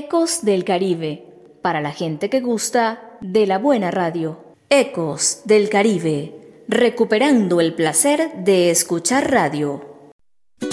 Ecos del Caribe, para la gente que gusta de la buena radio. Ecos del Caribe, recuperando el placer de escuchar radio.